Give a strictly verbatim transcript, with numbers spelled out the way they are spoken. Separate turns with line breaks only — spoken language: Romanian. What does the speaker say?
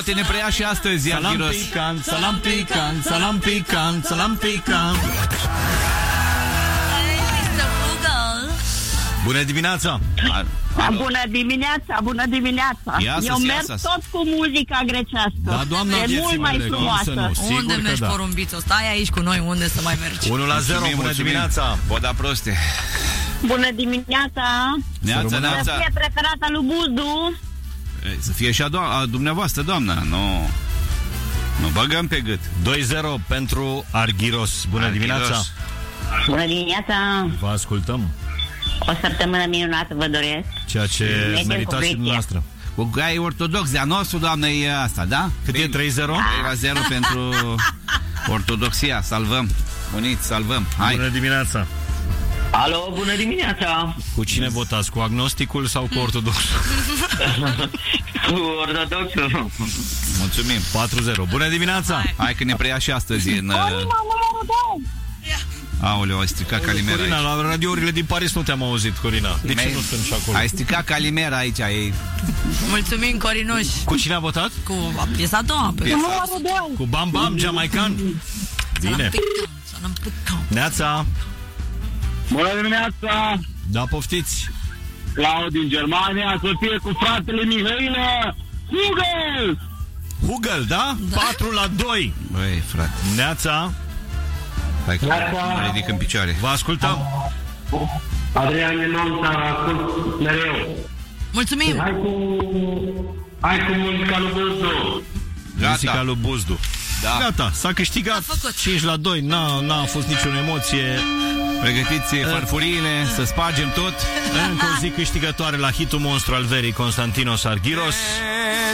Ne preia și astăzi,
Salam
Argiros.
picant, salam picant, salam picant, salam picant. Bună dimineața!
Bună dimineața, bună dimineața.
Ia să
Eu
se
merg
iasă.
tot cu muzica grecească.
Da, doamna
e
vieții
mult mai
mele, cum
frumoasă.
să nu? Sigur
Unde
că
mergi,
da.
porumbițo? Stai aici cu noi, unde să mai mergi?
unu la zero,
Mulțumim,
bună
mulțumim.
dimineața!
Boda proste.
Bună dimineața.
Neața,
Să rămână.
Să
neața.
fie preferata lui Buzdu.
Ei, Să fie și a, do- a dumneavoastră, doamna. Nu, nu băgăm pe gât.
doi zero pentru Argiros. Bună
Argiros.
dimineața!
Bună dimineața.
Vă ascultăm.
O săptămână minunată vă doresc.
Ceea ce
Mergem
meritați
cu
și
vechea.
dumneavoastră.
Cu gai ortodox, de-a nostru, doamnă, e asta, da?
Cât e trei zero?
trei la zero pentru ortodoxia. Salvăm. Uniți, salvăm. Hai.
Bună dimineața!
Alo, bună dimineața!
Cu cine votați? Cu agnosticul sau cu ortodoxul?
Cu ortodoxul.
Mulțumim.
patru zero. Bună dimineața!
Hai că ne preia și astăzi în... uh, Aoleu, ai stricat Calimera
Corina,
aici.
la radiourile din Paris nu te-am auzit, Corina. De ce
Mai-
nu sunt și acolo?
Ai stricat Calimera aici, ei.
Mulțumim, Corinuș.
Cu cine a votat?
Cu piesa a doua. Pe
Cu Bam Bam, jamaican. Bine. Neața.
Bună dimineața!
Da, poftiți.
Claud din Germania, să fie cu fratele Mihailă Hugel!
Hugel, da? patru la doi.
Băi, frate.
Neața.
Hai că mă ridic în picioare.
Vă ascultăm.
Adrian Menon, ascult mereu.
Mulțumim.
Hai cu... Hai cu muzica lui Buzdu.
Muzica
Gata.
lui Buzdu.
Da.
Gata, s-a câștigat
A făcut.
cinci la doi. N-a, n-a fost nicio emoție.
Pregătiți farfuriile, să spargem tot.
Încă o zi câștigătoare la hitul monstru al verii, Constantinos Argiros.